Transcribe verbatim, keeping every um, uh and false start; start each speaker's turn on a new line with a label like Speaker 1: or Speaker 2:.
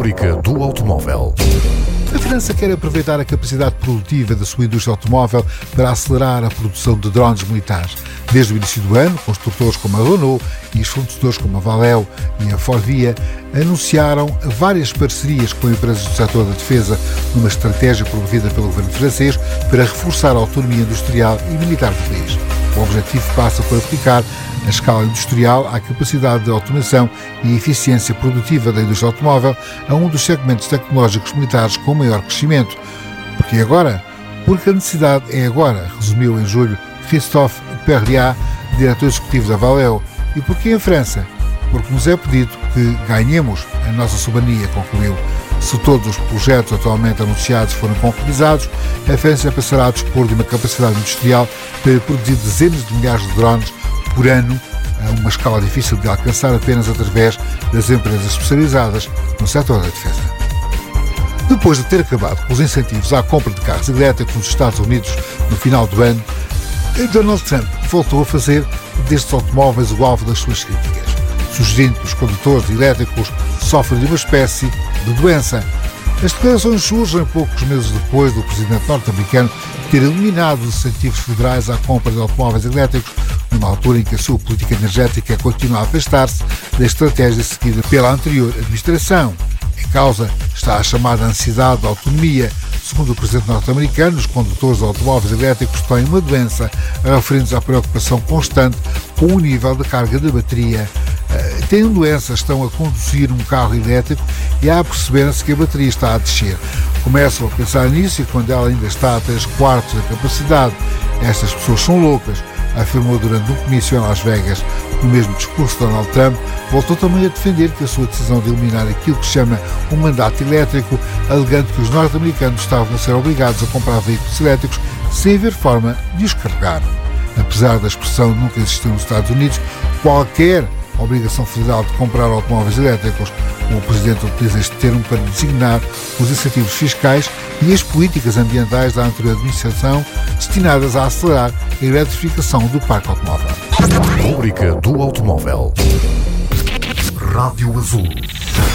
Speaker 1: Rubrica do automóvel.
Speaker 2: A França quer aproveitar a capacidade produtiva da sua indústria automóvel para acelerar a produção de drones militares. Desde o início do ano, construtores como a Renault e os fornecedores como a Valeo e a Forvia anunciaram várias parcerias com empresas do setor da defesa numa estratégia promovida pelo governo francês para reforçar a autonomia industrial e militar do país. O objetivo passa por aplicar a escala industrial à capacidade de automação e eficiência produtiva da indústria automóvel a um dos segmentos tecnológicos militares com maior crescimento. Porque agora? Porque a necessidade é agora, resumiu em julho Christophe Perriat, diretor executivo da Valeo. E porquê em França? Porque nos é pedido que ganhemos a nossa soberania, concluiu. Se todos os projetos atualmente anunciados forem concretizados, a França passará a dispor de uma capacidade industrial para produzir dezenas de milhares de drones por ano, a uma escala difícil de alcançar apenas através das empresas especializadas no setor da defesa. Depois de ter acabado com os incentivos à compra de carros elétricos nos Estados Unidos no final do ano, Donald Trump voltou a fazer destes automóveis o alvo das suas críticas, sugerindo que os condutores elétricos sofrem de uma espécie de doença. As declarações surgem poucos meses depois do presidente norte-americano ter eliminado os incentivos federais à compra de automóveis elétricos, numa altura em que a sua política energética continua a afastar-se da estratégia seguida pela anterior administração. Em causa está a chamada ansiedade de autonomia. Segundo o presidente norte-americano, os condutores de automóveis elétricos têm uma doença, referindo-se à preocupação constante com o nível de carga da bateria. Têm doenças, estão a conduzir um carro elétrico e a perceberem-se que a bateria está a descer. Começam a pensar nisso e quando ela ainda está a três quartos da capacidade. Estas pessoas são loucas, afirmou durante um comício em Las Vegas. No mesmo discurso, Donald Trump voltou também a defender que a sua decisão de eliminar aquilo que chama um mandato elétrico, alegando que os norte-americanos estavam a ser obrigados a comprar veículos elétricos sem haver forma de os carregar. Apesar da expressão nunca existir nos Estados Unidos, qualquer obrigação federal de comprar automóveis elétricos, o Presidente utiliza este termo para designar os incentivos fiscais e as políticas ambientais da anterior administração destinadas a acelerar a eletrificação do parque automóvel.
Speaker 1: Rubrica do automóvel. Rádio Azul.